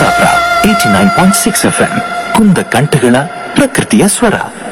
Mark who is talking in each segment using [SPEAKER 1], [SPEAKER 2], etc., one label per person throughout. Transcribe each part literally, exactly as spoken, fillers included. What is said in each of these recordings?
[SPEAKER 1] Kundapura eighty nine point six F M ಕುಂದ ಕಂಠಗಳ ಪ್ರಕೃತಿಯ ಸ್ವರ.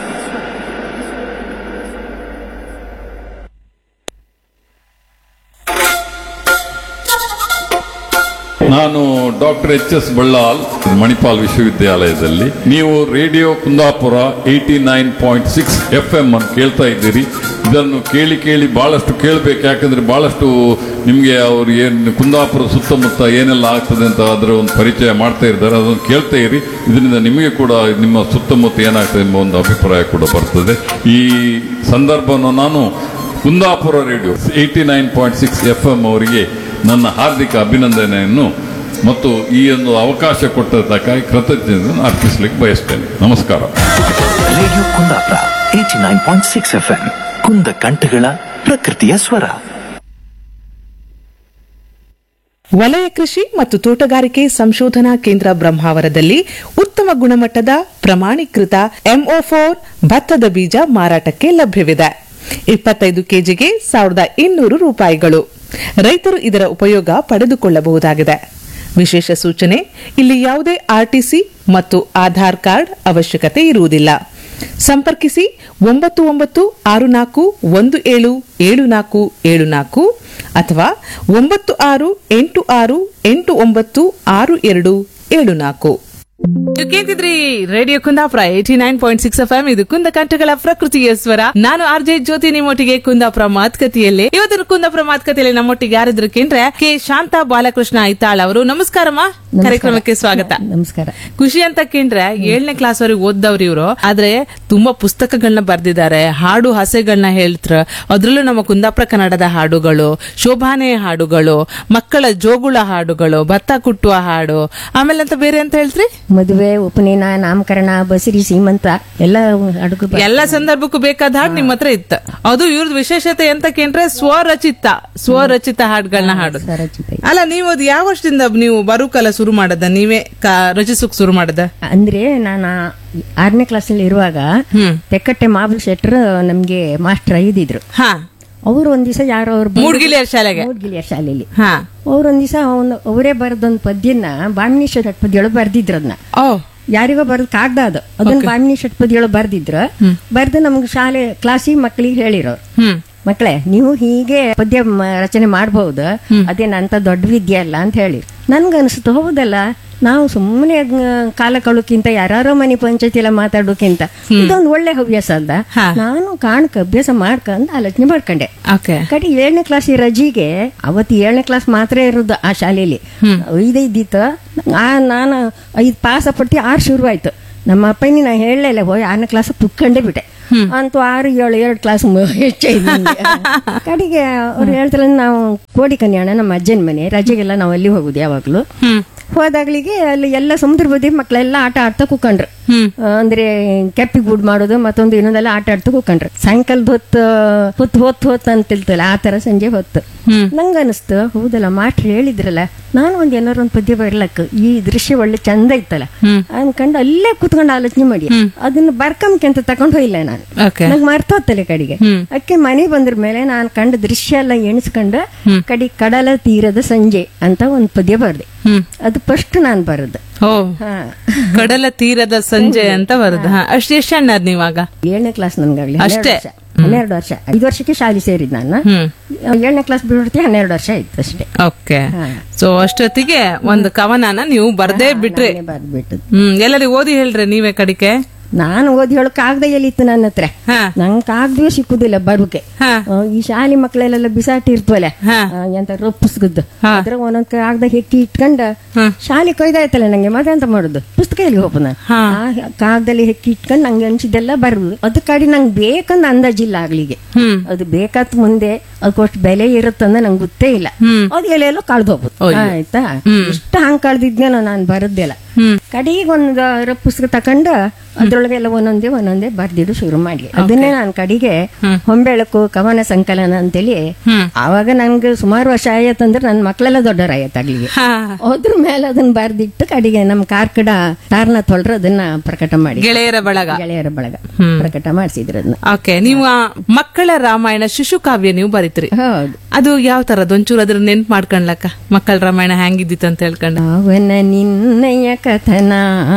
[SPEAKER 2] ನಾನು doctor H S Ballal, Manipal ವಿಶ್ವವಿದ್ಯಾಲಯದಲ್ಲಿ. ನೀವು radio Kundapura eighty nine point six F M ಅನ್ನು ಕೇಳ್ತಾ ಇದ್ದೀರಿ. ಇದನ್ನು ಕೇಳಿ ಕೇಳಿ ಬಹಳಷ್ಟು ಕೇಳಬೇಕು, ಯಾಕಂದ್ರೆ ಬಹಳಷ್ಟು ನಿಮಗೆ ಅವ್ರು ಏನು ಕುಂದಾಪುರ ಸುತ್ತಮುತ್ತ ಏನೆಲ್ಲ ಆಗ್ತದೆ ಅಂತ ಅದರ ಒಂದು ಪರಿಚಯ ಮಾಡ್ತಾ ಇದ್ದಾರೆ. ಅದನ್ನು ಕೇಳ್ತಾ ಇರಿ. ಇದರಿಂದ ನಿಮಗೆ ಕೂಡ ನಿಮ್ಮ ಸುತ್ತಮುತ್ತ ಏನಾಗ್ತದೆ ಎಂಬ ಒಂದು ಅಭಿಪ್ರಾಯ ಕೂಡ ಬರ್ತದೆ. ಈ ಸಂದರ್ಭವನ್ನು ನಾನು Kundapura radio eighty nine point six F M ಅವರಿಗೆ ನನ್ನ ಹಾರ್ದಿಕ ಅಭಿನಂದನೆಯನ್ನು ಮತ್ತು ಈ ಒಂದು ಅವಕಾಶ ಕೊಟ್ಟದ್ದಕ್ಕಾಗಿ ಕೃತಜ್ಞತೆಯನ್ನು ಅರ್ಪಿಸಲಿಕ್ಕೆ ಬಯಸ್ತೇನೆ. ನಮಸ್ಕಾರ.
[SPEAKER 1] Radio Kundapura eighty nine point six F M ಕುಂದ ಕಂಠಗಳ ಪ್ರಕೃತಿಯ ಸ್ವರ.
[SPEAKER 3] ವಲಯ ಕೃಷಿ ಮತ್ತು ತೋಟಗಾರಿಕೆ ಸಂಶೋಧನಾ ಕೇಂದ್ರ ಬ್ರಹ್ಮಾವರದಲ್ಲಿ ಉತ್ತಮ ಗುಣಮಟ್ಟದ ಪ್ರಮಾಣೀಕೃತ ಎಂಒ ಫೋರ್ ಭತ್ತದ ಬೀಜ ಮಾರಾಟಕ್ಕೆ ಲಭ್ಯವಿದೆ. ಇಪ್ಪತ್ತೈದು ಕೆಜಿಗೆ ಸಾವಿರದ ಇನ್ನೂರು ರೂಪಾಯಿಗಳು. ರೈತರು ಇದರ ಉಪಯೋಗ ಪಡೆದುಕೊಳ್ಳಬಹುದಾಗಿದೆ. ವಿಶೇಷ ಸೂಚನೆ, ಇಲ್ಲಿ ಯಾವುದೇ ಆರ್ಟಿಸಿ ಮತ್ತು ಆಧಾರ್ ಕಾರ್ಡ್ ಅವಶ್ಯಕತೆ ಇರುವುದಿಲ್ಲ. ಸಂಪರ್ಕಿಸಿ ಒಂಬತ್ತು ಒಂಬತ್ತು ಆರು ನಾಲ್ಕು ಒಂದು ಏಳು ಏಳು ನಾಲ್ಕು ಏಳು ನಾಲ್ಕು ಅಥವಾ ಒಂಬತ್ತು ಆರು ಎಂಟು ಆರು ಎಂಟು ಒಂಬತ್ತು ಆರು ಎರಡು ಏಳು ನಾಲ್ಕು. ಕೇಳ್ತಿದ್ರಿ radio Kundapura eighty nine point six F M. ಇದು ಕುಂದ ಕಂಠಗಳ ಪ್ರಕೃತಿಯ ಸ್ವರ. ನಾನು ಆರ್ ಜೆ ಜ್ಯೋತಿ, ನಿಮ್ಮೊಟ್ಟಿಗೆ ಕುಂದಾಪುರ ಮಾತುಕತೆಯಲ್ಲಿ. ಇವತ್ತಿನ ಕುಂದಾಪುರ ಮಾತುಕತೆಯಲ್ಲಿ ನಮ್ಮೊಟ್ಟಿಗೆ ಯಾರಿದ್ರು ಕೇಂದ್ರ ಕೆ ಶಾಂತಾ ಬಾಲಕೃಷ್ಣ ಐತಾಳ್ ಅವರು. ನಮಸ್ಕಾರಮ್ಮ, ಕಾರ್ಯಕ್ರಮಕ್ಕೆ ಸ್ವಾಗತ.
[SPEAKER 4] ನಮಸ್ಕಾರ.
[SPEAKER 3] ಖುಷಿ ಅಂತ ಕೇಂದ್ರ ಏಳನೇ ಕ್ಲಾಸ್ ವರೆಗೆ ಓದ್ದವ್ರು ಇವರು. ಆದ್ರೆ ತುಂಬಾ ಪುಸ್ತಕಗಳನ್ನ ಬರ್ದಿದ್ದಾರೆ, ಹಾಡು ಹಸೆಗಳನ್ನ ಹೇಳ್ತಾರೆ. ಅದ್ರಲ್ಲೂ ನಮ್ಮ ಕುಂದಾಪುರ ಕನ್ನಡದ ಹಾಡುಗಳು, ಶೋಭಾನೆ ಹಾಡುಗಳು, ಮಕ್ಕಳ ಜೋಗುಳ ಹಾಡುಗಳು, ಭತ್ತ ಕುಟ್ಟುವ ಹಾಡು, ಆಮೇಲೆ ಅಂತ ಬೇರೆ ಅಂತ ಹೇಳ್ತ್ರಿ,
[SPEAKER 4] ಮದುವೆ, ಉಪನಯನ, ನಾಮಕರಣ, ಬಸರಿ, ಸೀಮಂತ ಎಲ್ಲ ಅಡುಗೆ
[SPEAKER 3] ಎಲ್ಲ ಸಂದರ್ಭಕ್ಕೂ ಬೇಕಾದ ಹಾಡು ನಿಮ್ಮ ಹತ್ರ ಇತ್ತು. ಅದು ಇವ್ರದ್ ವಿಶೇಷತೆ ಅಂತ ಕೇಂದ್ರೆ ಸ್ವರಚಿತ ಸ್ವರಚಿತ ಹಾಡುಗಳನ್ನ ಹಾಡು. ಅಲ್ಲ, ನೀವು ಅದು ಯಾವ ವರ್ಷದಿಂದ ನೀವು ಬರುಕಲ್ಲ ಶುರು ಮಾಡದ, ನೀವೇ ರಚಿಸೋಕ್ ಶುರು ಮಾಡದ?
[SPEAKER 4] ಅಂದ್ರೆ ನಾನು ಆರನೇ ಕ್ಲಾಸ್ ಅಲ್ಲಿ ಇರುವಾಗ ತೆಕ್ಕಟ್ಟೆ ಮಾಬಲ್ ಶೆಟ್ರ್ ನಮ್ಗೆ ಮಾಸ್ಟರ್ ಇದ್ದಿದ್ರು.
[SPEAKER 3] ಹಾ,
[SPEAKER 4] ಅವ್ರು ಒಂದ್ ದಿವಸ ಯಾರೋ ಅವ್ರು
[SPEAKER 3] ಮೂಡ್ಗಿಲಿಯರ್ ಶಾಲೆಗೆ
[SPEAKER 4] ಮೂಡ್ಗಿಲಿಯರ್ ಶಾಲೆಯಲ್ಲಿ
[SPEAKER 3] ಹಾ
[SPEAKER 4] ಅವ್ರು ಒಂದ್ ದಿವಸ ಅವರೇ ಬರೆದೊಂದು ಪದ್ಯನ ಬಾಮಿನಿ ಷಟ್ಪದಿಯೊಳಗೆ ಬರ್ದಿದ್ರು. ಅದನ್ನ ಯಾರಿಗೋ ಬರೆದ್ ಕಾಗ್ದ ಅದು ಅದನ್ನ ಬಾಮಿನಿ ಷಟ್ಪದಿಯೊಳಗೆ ಬರ್ದಿದ್ರು. ಬರ್ದು ನಮ್ಗೆ ಶಾಲೆ ಕ್ಲಾಸಿಗೆ ಮಕ್ಕಳಿಗೆ ಹೇಳಿರೋರು, ಮಕ್ಕಳೇ ನೀವು ಹೀಗೆ ಪದ್ಯ ರಚನೆ ಮಾಡಬಹುದು, ಅದೇನಂತ ದೊಡ್ಡ ವಿದ್ಯೆ ಅಲ್ಲ ಅಂತ ಹೇಳಿ. ನನ್ಗನ್ಸುತ್ತು, ಹೌದಲ್ಲ, ನಾವು ಸುಮ್ಮನೆ ಕಾಲ ಕಳೋಕ್ಕಿಂತ ಯಾರೋ ಮನೆ ಪಂಚಾಯತಿ ಎಲ್ಲ ಮಾತಾಡೋಕ್ಕಿಂತ ಇದೊಂದು ಒಳ್ಳೆ ಹವ್ಯಾಸ ಅಲ್ಲ. ನಾನು ಕಾಣಕ ಅಭ್ಯಾಸ ಮಾಡ್ಕೊಂಡ್ ಆಲೋಚನೆ ಮಾಡ್ಕೊಂಡೆ. ಕಡೆ ಏಳನೇ ಕ್ಲಾಸ್ ರಜಿಗೆ, ಅವತ್ತು ಏಳನೇ ಕ್ಲಾಸ್ ಮಾತ್ರ ಇರೋದು ಆ ಶಾಲೆಯಲ್ಲಿ, ಐದೈದಿತ್ತು. ನಾನು ಐದ್ ಪಾಸ್ ಪಟ್ಟಿ ಆರು ಶುರು ಆಯ್ತು. ನಮ್ಮ ಅಪ್ಪನಿ ನಾ ಹೇಳಲೇ ಹೋಗಿ ಆರನೇ ಕ್ಲಾಸ್ ಕುತ್ಕೊಂಡೇ ಬಿಟ್ಟೆ. ಅಂತೂ ಆರು ಏಳು ಎರಡು ಕ್ಲಾಸ್ ಹೆಚ್ಚಾಯ್ತು. ಕಡೆಗೆ ಅವ್ರು ಹೇಳ್ತಾರೆ, ನಾವು ಕೋಡಿ ಕನ್ಯಾಣ ನಮ್ಮ ಅಜ್ಜನ ಮನೆ, ರಜೆಗೆಲ್ಲ ನಾವು ಅಲ್ಲಿ ಹೋಗುದು. ಯಾವಾಗ್ಲೂ ಹೋದಾಗ್ಲಿಗೆ ಅಲ್ಲಿ ಎಲ್ಲ ಸಮುದ್ರ ಬದಿ ಮಕ್ಕಳೆಲ್ಲ ಆಟ ಆಡ್ತಾ ಕೂಕೊಂಡ್ರು. ಅಂದ್ರೆ ಕೆಪ್ಪಿ ಗೂಡ್ ಮಾಡೋದು ಮತ್ತೊಂದು ಇನ್ನೊಂದೆಲ್ಲ ಆಟ ಆಡ್ತಾ ಕೂಕೊಂಡ್ರು. ಸಾಯಂಕಾಲದ ಹೊತ್ತು ಹೊತ್ತು ಹೊತ್ತು ಹೊತ್ತು ಅಂತಿಲ್ತಲ್ಲ, ಆ ತರ ಸಂಜೆ ಹೊತ್ತು ನಂಗ ಅನಿಸ್ತು, ಹೌದಲ್ಲ ಮಾಸ್ಟರ್ ಹೇಳಿದ್ರಲ್ಲ, ನಾನು ಒಂದ್ ಏನಾರು ಒಂದ್ ಪದ್ಯ ಬರ್ಲಕ್, ಈ ದೃಶ್ಯ ಒಳ್ಳೆ ಚಂದ ಇತ್ತಲ್ಲ ಅನ್ಕೊಂಡು ಅಲ್ಲೇ ಕುತ್ಕೊಂಡು ಆಲೋಚನೆ ಮಾಡಿ ಅದನ್ನ ಬರ್ಕಂತ ತಕೊಂಡ್ ಹೋಗಿಲ್ಲ ನಾನು. ನಂಗೆ ಮರ್ತೋತ್ತಲೆ ಕಡೆಗೆ. ಅಕ್ಕೆ ಮನೆ ಬಂದ್ರ ಮೇಲೆ ನಾನು ಕಂಡ ದೃಶ್ಯ ಎಲ್ಲ ಎಣಿಸ್ಕೊಂಡ ಕಡೆ ಕಡಲ ತೀರದ ಸಂಜೆ ಅಂತ ಒಂದ್ ಪದ್ಯ ಬರ್ದೆ. ಅದು ಫಸ್ಟ್ ನಾನ್ ಬರದು.
[SPEAKER 3] ಓ, ಕಡಲ ತೀರದ ಸಂಜೆ ಅಂತ ಬರುದು. ಅಷ್ಟು ಎಷ್ಟು ಸಣ್ಣ ನೀವಾಗ?
[SPEAKER 4] ಏಳನೇ ಕ್ಲಾಸ್ ನನ್ಗಾಗ್ಲಿ
[SPEAKER 3] ಅಷ್ಟೇ,
[SPEAKER 4] ಹನ್ನೆರಡು ವರ್ಷ. ಐದು ವರ್ಷಕ್ಕೆ ಶಾಲೆ ಸೇರಿದ್ ನಾನು. ಏಳನೇ ಕ್ಲಾಸ್ ಬಿಡ್ತಿ ಹನ್ನೆರಡು ವರ್ಷ ಆಯ್ತು ಅಷ್ಟೇ.
[SPEAKER 3] ಓಕೆ. ಸೊ ಅಷ್ಟೊತ್ತಿಗೆ ಒಂದು ಕವನನ ನೀವು ಬರ್ದೇ ಬಿಟ್ರಿ.
[SPEAKER 4] ಬರ್ದ್ಬಿಟ್ಟು
[SPEAKER 3] ಹ್ಮ್ ಎಲ್ಲರಿಗೂ ಓದಿ ಹೇಳ್ರಿ ನೀವೇ ಕಡಿಕೆ.
[SPEAKER 4] ನಾನು ಓದಿ ಹೇಳೋ ಕಾಗದ ಎಲ್ಲಿತ್ತು ನನ್ನ ಹತ್ರ, ನಂಗೆ ಕಾಗದವೇ ಸಿಕ್ಕುದಿಲ್ಲ ಬರುಕೆ. ಈ ಶಾಲೆ ಮಕ್ಕಳೆಲ್ಲ ಬಿಸಾಟಿ ಇರ್ತವಲ್ಲ ಎಂತ ಪುಸ್ತಕದ್ದು, ಅದ್ರ ಒಂದೊಂದ್ ಕಾಗದ ಹೆಕ್ಕಿ ಇಟ್ಕೊಂಡ ಶಾಲೆ ಕೊಯ್ದಾಯ್ತಲ್ಲ ನಂಗೆ ಮತ್ತೆ ಅಂತ ಮಾಡುದು, ಪುಸ್ತಕ ಎಲ್ಲಿ ಹೋಗೋಣ ಕಾಗದಲ್ಲಿ ಹೆಕ್ಕಿ ಇಟ್ಕೊಂಡ್ ನಂಗೆ ಅನ್ಸಿದ್ದೆಲ್ಲ ಬರುದು. ಅದ್ ಕಡೆ ನಂಗೆ ಬೇಕಂದ ಅಂದಾಜಿಲ್ಲ ಆಗ್ಲಿಗೆ. ಅದು ಬೇಕಾತ್ ಮುಂದೆ ಅದಕ್ಕೋಷ್ಟು ಬೆಲೆ ಇರುತ್ತಂದ ನಂಗೆ ಗೊತ್ತೇ ಇಲ್ಲ. ಅದು ಎಲ್ಲೆಲ್ಲೋ ಕಳ್ದು ಹೋಗುದು. ಆಯ್ತಾ, ಇಷ್ಟ ಹಂಗ್ ಕಳ್ದಿದ್ನೇನೋ ನಾನ್ ಬರದ್ದೆಲ್ಲ. ಕಡೆಗೆ ಒಂದು ಪುಸ್ತಕ ತಕೊಂಡ ಅದ್ರೊಳಗೆಲ್ಲ ಒಂದೊಂದೇ ಒಂದೊಂದೇ ಬರ್ದಿದ್ದು ಶುರು ಮಾಡಿ, ಅದನ್ನೇ ನಾನು ಕಡೆಗೆ ಹೊಂಬೆಳಕು ಕವನ ಸಂಕಲನ ಅಂತೇಳಿ ಆವಾಗ ನನ್ಗೆ ಸುಮಾರು ವರ್ಷ ಆಯತ್ತಂದ್ರೆ ನನ್ ಮಕ್ಳೆಲ್ಲ ದೊಡ್ಡವರಾಯತ್ತಾಗ್ಲಿಗೆ. ಅದ್ರ ಮೇಲೆ ಅದನ್ನ ಬರ್ದಿಟ್ಟು ಕಡೆಗೆ ನಮ್ ಕಾರ್ಕಡ ತಾರನ ತೊಳ್ರ ಅದನ್ನ ಪ್ರಕಟ ಮಾಡಿ
[SPEAKER 3] ಗೆಳೆಯರ ಬಳಗ
[SPEAKER 4] ಗೆಳೆಯರ ಬಳಗ ಪ್ರಕಟ ಮಾಡಿಸಿದ್ರು ಅದನ್ನ.
[SPEAKER 3] ಓಕೆ. ನೀವು ಮಕ್ಕಳ ರಾಮಾಯಣ ಶಿಶು ಕಾವ್ಯ ನೀವು ಬರೀತ್ರಿ.
[SPEAKER 4] ಹೌದು.
[SPEAKER 3] ಅದು ಯಾವ ತರದ್ ಒಂಚೂರು ಅದ್ರ ನೆನ್ಪು ಮಾಡ್ಕೊಂಡ್ಲಕ್ಕ, ಮಕ್ಕಳ ರಾಮಾಯಣ ಹೆಂಗಿದ್ದಿತ್ತು ಅಂತ ಹೇಳ್ಕೊಂಡು.
[SPEAKER 4] ಅವನ ನಿನ್ನಯ ಕಥನ